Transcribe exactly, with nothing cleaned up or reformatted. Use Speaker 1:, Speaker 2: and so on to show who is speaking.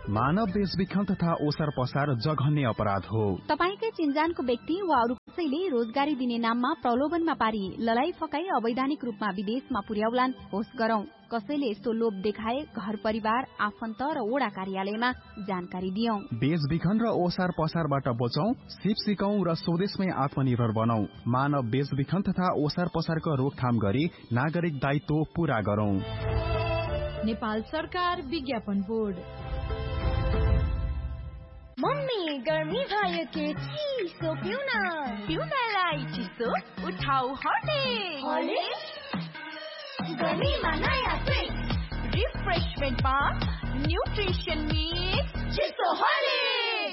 Speaker 1: मानव बेचबिखन तथा ओसार पसार जघन्य अपराध हो।
Speaker 2: तपाईकै चिन्जानको व्यक्ति वा अरू कसैले रोजगारी दिने नाममा प्रलोभनमा पारी ललाई फकाई अवैधानिक रूपमा विदेशमा पुर्याउलान् होस् गरौं। कसैले यस्तो लोभ देखाए घर परिवार आफन्त र ओडा कार्यालयमा जानकारी दियौं।
Speaker 1: बेचबिखन र ओसार पसारबाट बचौं, सिप सिकौं र स्वदेशमै आत्मनिर्भर बनौं। मानव बेचबिखन तथा ओसार पसारको रोकथाम गरी नागरिक दायित्व पूरा गरौं।
Speaker 3: नेपाल सरकार विज्ञापन बोर्ड।
Speaker 4: मम्मी गर्मी भयो के चिसो पिउन
Speaker 5: पिउनलाई चिसो उठाउ हर्लिक्स
Speaker 4: गर्मीमा नयाँ ट्रिक
Speaker 5: रिफ्रेशमेन्टमा न्युट्रिसन मिक्स
Speaker 4: चिसो हर्लिक्स